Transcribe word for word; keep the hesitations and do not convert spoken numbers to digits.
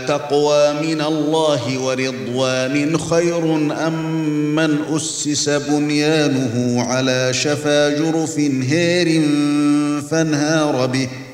تقوى من الله ورضوان خير أم من أسس بنيانه على شفا جرف هار فانهار به